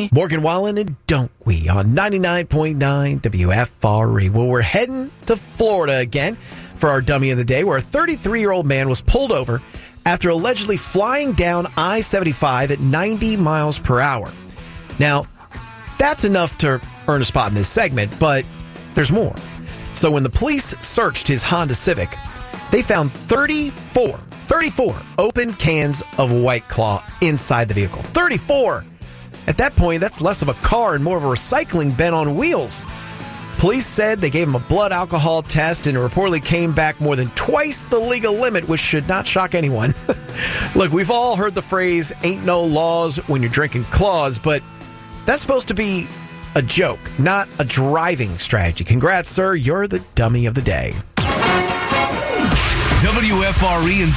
we? Morgan Wallen and Don't We on 99.9 WFRE. Well, we're heading to Florida again for our Dummy of the Day, where a 33-year-old man was pulled over after allegedly flying down I-75 at 90 miles per hour. Now, that's enough to earn a spot in this segment, but there's more. So when the police searched his Honda Civic, they found 34 open cans of White Claw inside the vehicle. 34! At that point, that's less of a car and more of a recycling bin on wheels. Police said they gave him a blood alcohol test and it reportedly came back more than twice the legal limit, which should not shock anyone. Look, we've all heard the phrase, ain't no laws when you're drinking claws, but that's supposed to be a joke, not a driving strategy. Congrats, sir. You're the Dummy of the Day. WFRE and